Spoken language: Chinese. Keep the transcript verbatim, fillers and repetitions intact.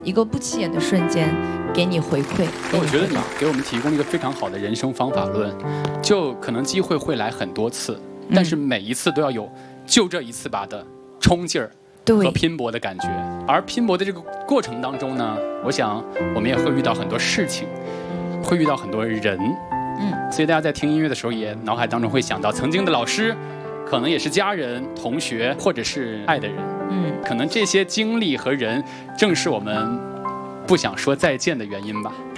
一个不起眼的瞬间给你回馈。 我觉得你给我们提供了一个非常好的人生方法论，就可能机会会来很多次，但是每一次都要有就这一次吧的冲劲儿和拼搏的感觉。而拼搏的这个过程当中呢，我想我们也会遇到很多事情，会遇到很多人，嗯，所以大家在听音乐的时候也脑海当中会想到曾经的老师，可能也是家人、同学，或者是爱的人。嗯，可能这些经历和人，正是我们不想说再见的原因吧。